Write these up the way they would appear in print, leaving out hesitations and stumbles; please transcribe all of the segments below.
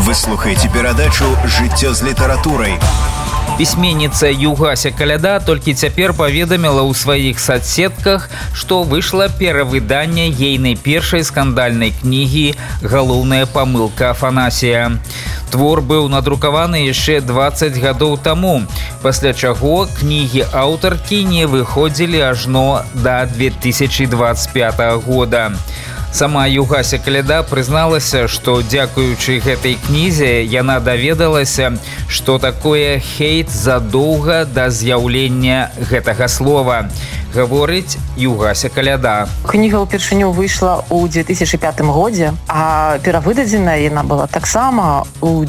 Вы слухаеце перадачу «Жыццё з літаратурай». Пісьменніца Югася Каляда толькі цяпер паведаміла ў сваіх соцсетках, што выйшла перавыданне ейнай першай скандальнай кнігі «Галоўная памылка Афанасія». Твор быў надрукаваны яшчэ 20 гадоў таму, пасля чаго кнігі аўтаркі не выходзілі ажно да 2025 года. Сама Югася Каляда прызналася, што дзякуючы гэтай кнізе яна даведалася, што такое хейт задоўга да з'яўлення гэтага слова. Гаворыць Югася Каляда. Кніга ўпершыню выйшла ў 2005 годзе, а перавыдадзеная яна была таксама ў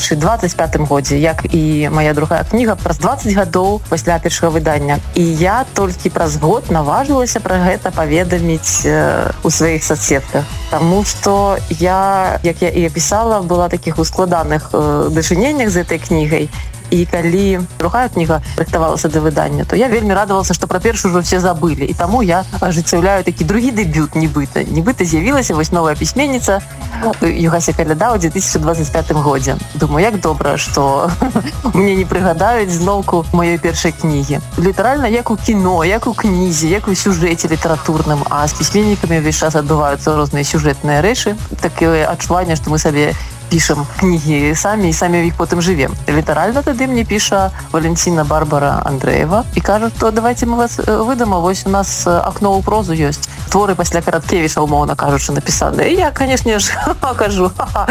2025 годзе, як і моя другая кніга праз 20 гадоў пасля першага выдання. І я толькі праз год наважылася пра гэта паведаміць у сваіх соцсетках. Таму што я, як я і апісала, была такіх ускладаных дачыненнях з гэтай кнігай. І калі другая кніга рыхтавалася да выдання, то я вельмі радавалася, што пра першую ўжо все забылі. І таму я ажыццяўляю такі другі дэбют нібыта. Нібыта з'явілася вось новая пісьменніца Югася Каляда ў 2025 годзе. Думаю, як добра, што мне не прыгадаюць зноўку маёй першай кнігі. Літаральна як у кіно, як у кнізе, як у сюжэце літаратурным, а з пісьменнікамі ўвесь час адбываюцца розныя сюжэтныя рэчы. Такое адчуванне, што мы сабе пішам кнігі самі і самі ў іх потым жывем. Літаральна тады мне піша Валентина Барбара Андрэева і кажа, што давайте мы вас выдамо, вось у нас акно ў прозу ёсць. Творы пасля Караткевіча, умоўна кажучы, напісаныя. І я, канешне ж, кажу,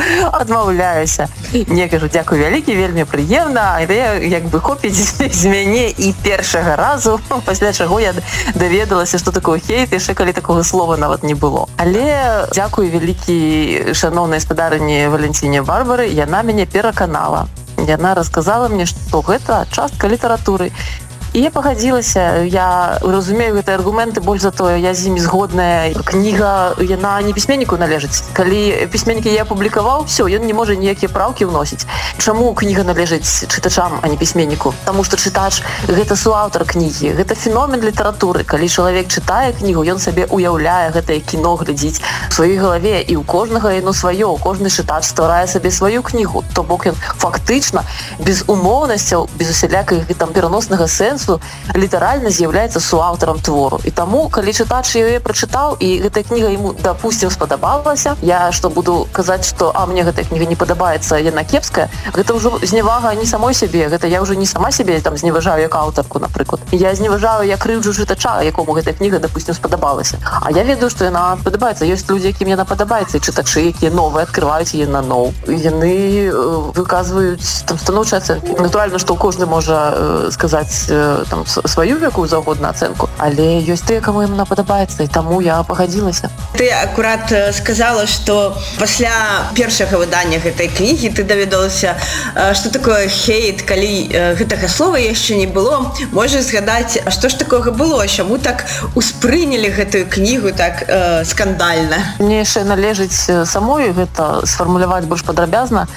адмаўляюся. Не, кажу, дзякуй вялікі, вельмі прыемна. Ідэя як бы хопіць з мяне і першага разу, пасля чаго я даведалася, што такое хейт, яшчэ калі такога слова нават не было. Але дзякуй вялікі шаноўнай спадарыні Валентине Барбары, яна мяне пераканала. Яна расказала мне, што гэта частка літаратуры. І я пагадзілася, я разумею гэтыя аргументы, больш за тое, я з імі згодная. Кніга, яна не пісьменніку належыць. Калі пісьменнік яе апублікаваў, все, ён не можа ніякія праўкі ўносіць. Чаму кніга належыць чытачам, а не пісьменніку? Таму што чытач – гэта суаўтар кнігі, гэта феномен літаратуры. Калі чалавек чытае кнігу, ён сабе уяўляе гэтае кіно, глядзіць у сваёй галаве, і ў кожнага яно сваё, кожны чытач стварае сабе сваю кнігу. То бок ён фактычна, без умоўнасцяў, без усялякіх там пераноснага сэнсу, літаральна з'яўляецца суаўтарам твору. І таму, калі чытач яе прачытаў, і гэтая кніга яму, дапусцім, спадабалася, я што буду казаць, што мне гэтая кніга не падабаецца, яна кепская, гэта ўжо зневага не самой сябе, гэта я ўжо не сама сябе там зневажаю як аўтарку, напрыклад. Я зневажаю, я крыўджу чытача, якому гэтая кніга, дапусцім, спадабалася. А я ведаю, што яна падабаецца. Ёсць людзі, якім яна падабаецца, і чытачы, якія новыя, адкрываюць яе наноў. Яны выказваюць там станоўчыя ацэнкі. Натуральна, што кожны можа сказаць там сваю якую заўгодна ацэнку, але ёсць тыя, каму яна падабаецца, і таму я пагадзілася. Ты акурат сказала, што пасля першага выдання гэтай кнігі ты даведалася, што такое хейт, калі гэтага слова яшчэ не было. Можаш згадаць, што ж такога было, чаму так успрынялі гэтую кнігу так скандальна? Мне яшчэ належыць самой гэта сфармуляваць больш падрабязна.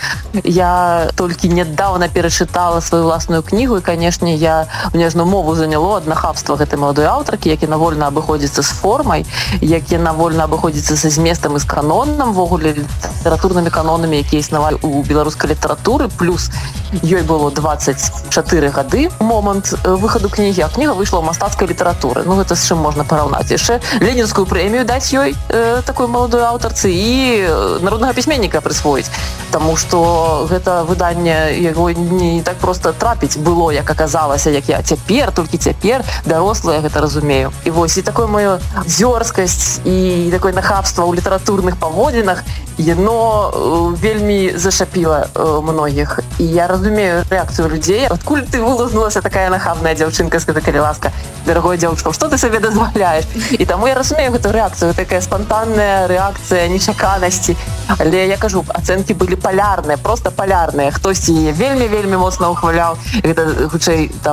Я толькі нядаўна перачытала сваю ўласную кнігу, і, канешне, мне мову заняло ад нахабства гэтай маладой аўтаркі, як яна вольна абыходзіцца з формай, як яна вольна абыходзіцца са зместам і з канонам, вогуле літаратурнымі канонамі, якія існавалі ў беларускай літаратуры, плюс ёй было 24 гады момант выхаду кнігі, а кніга выйшла ў мастацкай літаратуры. Ну, гэта з чым можна параўнаць? Яшчэ ленінскую прэмію даць ёй такой маладой аўтарцы і народнага пісьменніка прысвоіць. Таму што гэта выданне яго не так проста трапіць было, як аказалася, як я толькі цяпер дарослая гэта разумею. І вось, і такое маё дзёрзкасць і такое нахабства ў літаратурных паводзінах, яно вельмі зашапіла многіх. І я разумею рэакцыю людзей. Адкуль ты вылазнулася такая нахабная дзяўчынка, скажы, калі ласка, дарагое дзяўчка, што ты сабе дазваляеш? І таму я разумею гэту рэакцыю, такая спантанная рэакцыя нечаканасці. Але я кажу, ацэнкі былі палярныя, проста палярныя. Хтосьці яе вельмі-вельмі моцна ухваляў. Гэта, хутчэй, там,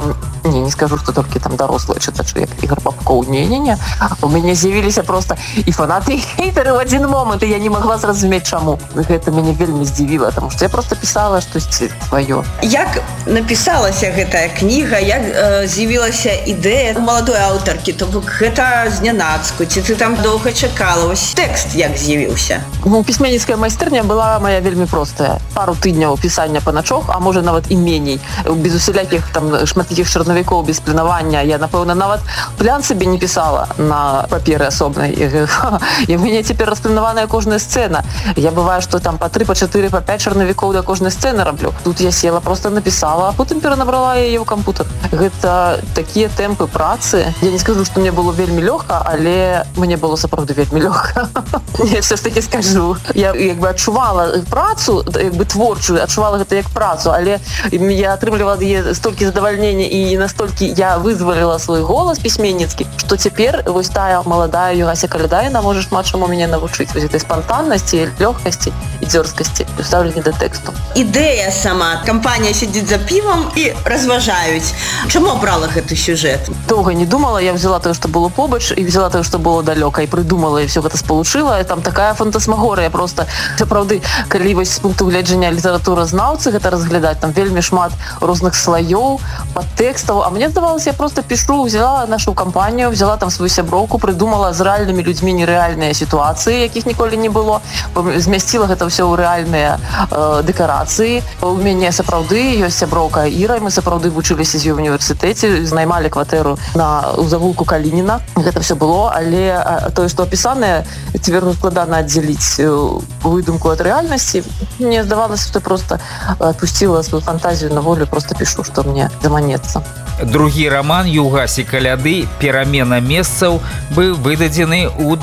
Не скажу, что только там дорослые читачи, як Ігор Бабкоў. Не. У мяне з'явіліся просто і фанаты, і хейтары ў адзін момант, і я не могла зразумець, чаму. Гэта мяне вельмі здзівіла, потому что я просто писала штосьці сваё. Як напісалася гэтая кніга, як з'явілася ідэя маладой аўтаркі, то бок гэта знянацку, ці ты там доўга чакала? Вось тэкст як з'явіўся? Пісьменніцкая майстэрня была моя вельмі простая. Пару тыдняў пісання па начох, а можа нават і меней. Без усялякіх там шматлікіх чарнавікоў, без планавання. Я, напэўна, нават план сабе не пісала на паперы асобнай. І у мяне цяпер распланаваная кожная сцэна. Я бывае, што там па 3, па 4, па 5 чарнавікоў да кожнай сцэны раблю. Тут я села, просто напісала, а потым перанабрала яе ў кампутер. Гэта такія тэмпы працы. Я не скажу, што мне было вельмі лёгка, але мне было сапраўды вельмі лёгка. Я все ж таки скажу. Я адчувала працу, творчую, адчувала гэта як працу, але я атрымлівала столькі задавальнення і настолькі я вызваліла свой голас пісьменніцкі, што цяпер вось тая маладая Югася Каляда, яна можа шмат чаму мяне навучыць. Вось этой спантаннасці, лёгкасці і дзёрзкасці ў стаўленні да тэксту. Ідэя сама. Кампанія сядзіць за півам і разважаюць. Чаму абрала гэты сюжэт? Доўга не думала, я взяла тое, што было побач, і взяла тое, што было далёка, і прыдумала, і все гэта спалучыла. Там такая фантасмагорыя просто. Сапраўды, калі вось з пункту гледжання літаратуразнаўцы гэта разглядаць, там вельмі шмат розных слаёў, падтэкстаў. А мне здавалася, я просто пішу, взяла нашу кампанію, взяла там сваю сяброўку, прыдумала з рэальнымі людзьмі нерэальныя сітуацыі, якіх ніколі не было, змясціла гэта ўсё ў рэальныя дэкарацыі. У мяне сапраўды ёсць сяброўка Іра, мы сапраўды вучыліся з ёй ў універсітэце, знаймалі кватэру у завулку Калініна. Гэта все было, але тое, што апісанае, цяпер складана аддзяліць выдумку ад рэальнасці. Мне здавалася, што просто адпусціла сваю фантазію на волю, просто пішу, што мне заманецца. Другі роман Югасі Каляды «Перамена месцаў» быў выдадзены ў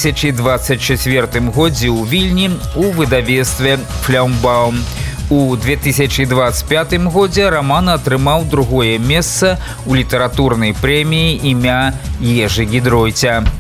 2024 годзе ў Вільні у выдавецтве «Фляумбаум». У 2025 годзе роман атрымаў другое месца ў літаратурнай прэміі імя Ежы Гідройця.